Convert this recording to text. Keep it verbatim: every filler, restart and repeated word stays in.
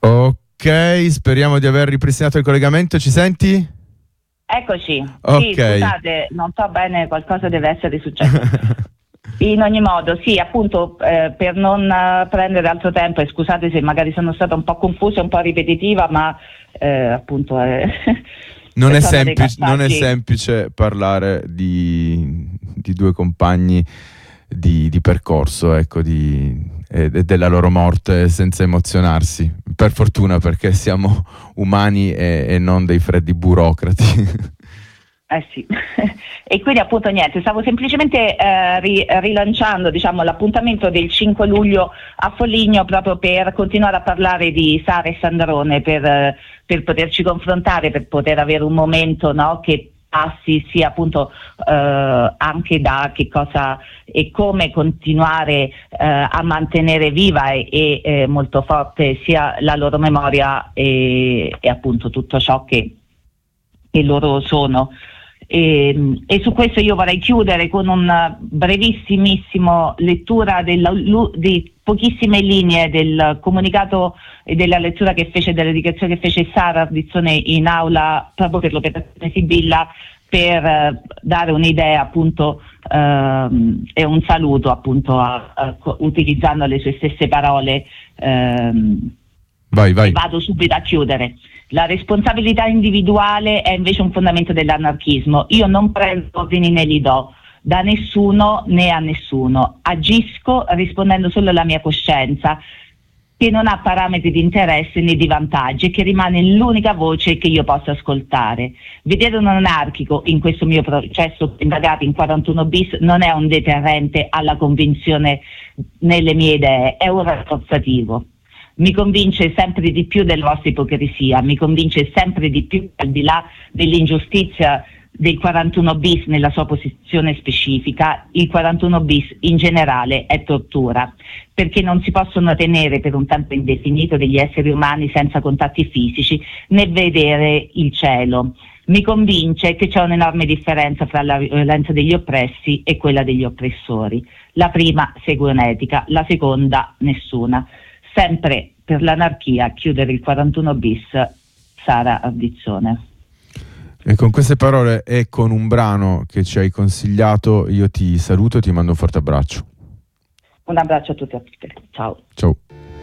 Ok, speriamo di aver ripristinato il collegamento. Ci senti? Eccoci. Okay. Sì, scusate, non so bene, qualcosa deve essere successo. In ogni modo, sì, appunto, eh, per non uh, prendere altro tempo, e scusate se magari sono stata un po' confusa, un po' ripetitiva, ma eh, appunto eh, non, è semplice, non è semplice parlare di, di due compagni di, di percorso, ecco, di, e della loro morte senza emozionarsi. Per fortuna, perché siamo umani e, e non dei freddi burocrati. Eh sì, e quindi appunto niente, stavo semplicemente eh, ri- rilanciando diciamo l'appuntamento del cinque luglio a Foligno, proprio per continuare a parlare di Sara e Sandrone, per, eh, per poterci confrontare, per poter avere un momento, no, che passi sia appunto eh, anche da che cosa e come continuare eh, a mantenere viva e, e eh, molto forte sia la loro memoria e, e appunto tutto ciò che, che loro sono. E, e su questo io vorrei chiudere con una brevissimissimo lettura della, di pochissime linee del comunicato e della lettura che fece, della dichiarazione che fece Sara Ardizzone in aula proprio per l'operazione Sibilla, per eh, dare un'idea appunto ehm, e un saluto appunto a, a, utilizzando le sue stesse parole. ehm, vai, vai. Vado subito a chiudere. La responsabilità individuale è invece un fondamento dell'anarchismo. Io non prendo ordini né li do da nessuno né a nessuno. Agisco rispondendo solo alla mia coscienza, che non ha parametri di interesse né di vantaggi e che rimane l'unica voce che io posso ascoltare. Vedere un anarchico in questo mio processo indagato in quarantuno bis non è un deterrente alla convinzione nelle mie idee, è un rafforzativo. Mi convince sempre di più della vostra ipocrisia, mi convince sempre di più, al di là dell'ingiustizia del quarantuno bis nella sua posizione specifica, il quarantuno bis in generale è tortura, perché non si possono tenere per un tempo indefinito degli esseri umani senza contatti fisici né vedere il cielo. Mi convince che c'è un'enorme differenza fra la violenza degli oppressi e quella degli oppressori. La prima segue un'etica, la seconda nessuna. Sempre per l'anarchia, chiudere il quarantuno bis, Sara Ardizzone. E con queste parole e con un brano che ci hai consigliato, io ti saluto e ti mando un forte abbraccio. Un abbraccio a tutti e a tutte. Ciao. Ciao.